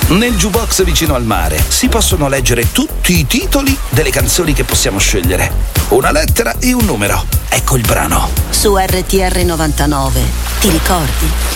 Nel jukebox vicino al mare si possono leggere tutti i titoli delle canzoni che possiamo scegliere. Una lettera e un numero. Ecco il brano. Su RTR 99. Ti ricordi?